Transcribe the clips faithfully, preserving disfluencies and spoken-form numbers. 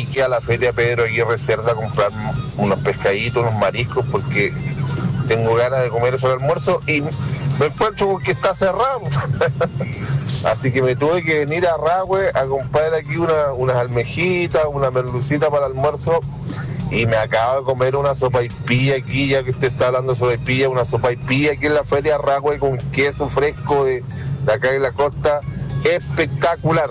hay que ir a la feria Pedro Aguirre Cerda a comprar unos pescaditos, unos mariscos, porque tengo ganas de comer eso al almuerzo y me encuentro con que está cerrado. Así que me tuve que venir a Rahue a comprar aquí una, unas almejitas, una merlucita para el almuerzo, y me acabo de comer una sopaipilla aquí, ya que usted está hablando de sopaipilla, una sopaipilla aquí en la feria Rahue con queso fresco de, de acá de la costa, espectacular.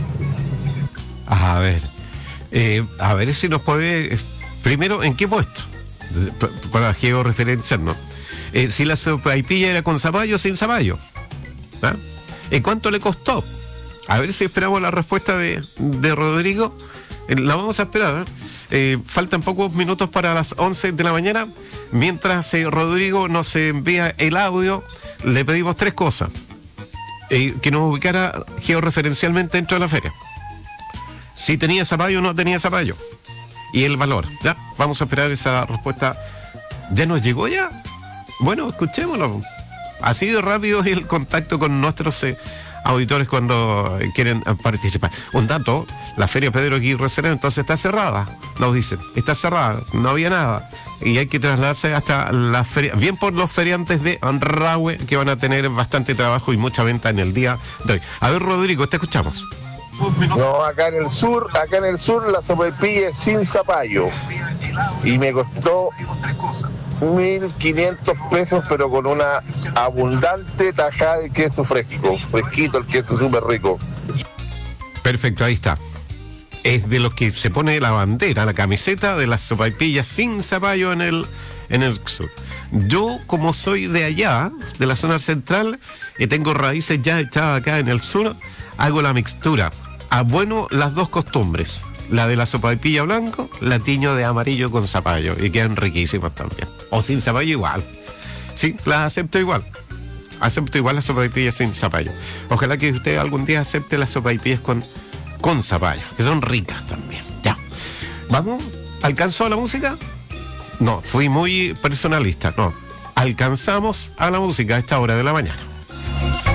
A ver, eh, a ver si nos puede, primero, ¿en qué puesto? Para georreferenciarnos. Eh, si la sopaipilla era con zapallo o sin zapallo. ¿Ah? ¿Y cuánto le costó? A ver si esperamos la respuesta de, de Rodrigo. Eh, la vamos a esperar. Eh, faltan pocos minutos para las once de la mañana. Mientras eh, Rodrigo nos envía el audio, le pedimos tres cosas. Eh, que nos ubicara georreferencialmente dentro de la feria. Si tenía zapallo o no tenía zapallo. Y el valor. Ya, vamos a esperar esa respuesta. ¿Ya nos llegó ya? Bueno, escuchémoslo. Así de rápido es el contacto con nuestros eh, auditores cuando eh, quieren eh, participar. Un dato, la feria Pedro Aguirre Cerda entonces está cerrada, nos dicen, está cerrada, no había nada. Y hay que trasladarse hasta la feria, bien por los feriantes de Rahue, que van a tener bastante trabajo y mucha venta en el día de hoy. A ver, Rodrigo, te escuchamos. No, acá en el sur, acá en el sur la sopaipilla es sin zapallo y me costó mil quinientos pesos, pero con una abundante tajada de queso fresco, fresquito el queso, súper rico. Perfecto, ahí está. Es de los que se pone la bandera, la camiseta de las sopaipillas sin zapallo en el, en el sur. Yo, como soy de allá, de la zona central, y tengo raíces ya echadas acá en el sur, hago la mixtura. Ah, bueno, las dos costumbres. La de la sopaipilla blanco, la tiño de amarillo con zapallo. Y quedan riquísimas también. O sin zapallo igual. Sí, las acepto igual. Acepto igual las sopaipillas sin zapallo. Ojalá que usted algún día acepte las sopaipillas con, con zapallo, que son ricas también. Ya. ¿Vamos? ¿Alcanzó a la música? No, fui muy personalista. No. Alcanzamos a la música a esta hora de la mañana.